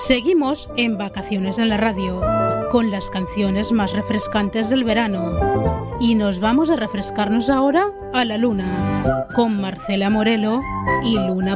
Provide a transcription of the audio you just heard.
Seguimos en Vacaciones en la Radio, con las canciones más refrescantes del verano. Y nos vamos a refrescarnos ahora a la luna, con Marcela Morelo y Luna